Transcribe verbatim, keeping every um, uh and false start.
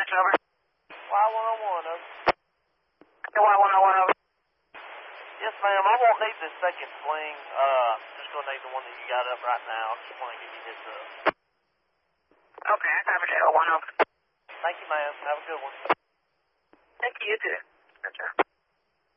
over. Y one oh one, over. Y one oh one, over. Yes, ma'am. I won't need the second swing. Uh, just gonna need the one that you got up right now. Just want to give you this up. Okay, I copy that. one over. Thank you, ma'am. Have a good one. Thank you, you too. Good job.